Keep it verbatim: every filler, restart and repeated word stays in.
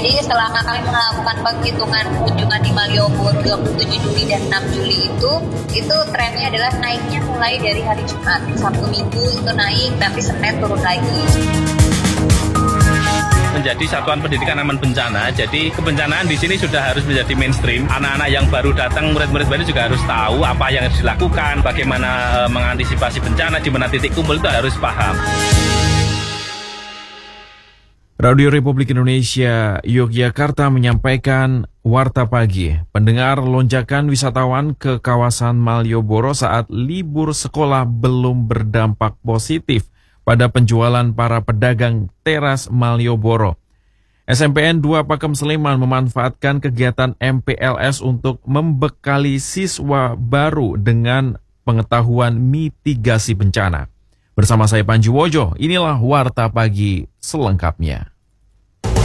Jadi selama kami melakukan penghitungan kunjungan di Malioboro dua puluh tujuh Juli dan enam Juli itu, itu trennya adalah naiknya mulai dari hari Jumat. Sabtu Minggu itu naik, tapi Senin turun lagi. Menjadi satuan pendidikan aman bencana, jadi kebencanaan di sini sudah harus menjadi mainstream. Anak-anak yang baru datang, murid-murid baru juga harus tahu apa yang harus dilakukan, bagaimana e, mengantisipasi bencana, di mana titik kumpul itu harus paham. Radio Republik Indonesia Yogyakarta menyampaikan Warta Pagi. Pendengar, lonjakan wisatawan ke kawasan Malioboro saat libur sekolah belum berdampak positif pada penjualan para pedagang teras Malioboro. S M P N dua Pakem Sleman memanfaatkan kegiatan M P L S untuk membekali siswa baru dengan pengetahuan mitigasi bencana. Bersama saya Panji Wojo, inilah Warta Pagi selengkapnya.